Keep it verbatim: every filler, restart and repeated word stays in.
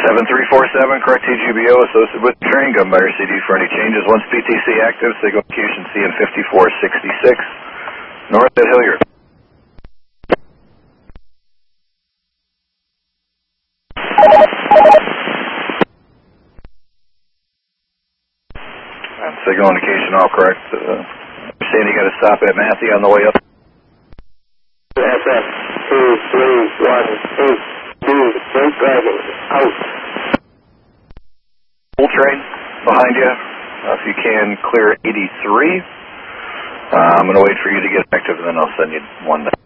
seven three four seven, correct T G B O, associated with train, gunfighter C D for any changes. Once P T C active, signal location C N fifty-four sixty-six, north at Hilliard. Signal indication all correct. Uh, saying you got to stop at Matthew on the way up. S F two three one eight two, Freight Dragon, out. Full train behind you. Uh, if you can, clear eighty-three. Uh, I'm going to wait for you to get active, and then I'll send you one.